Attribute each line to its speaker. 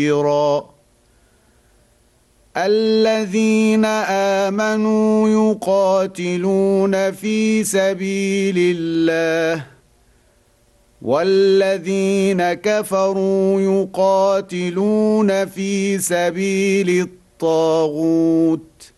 Speaker 1: الذين آمنوا يقاتلون في سبيل الله والذين كفروا يقاتلون في سبيل الطاغوت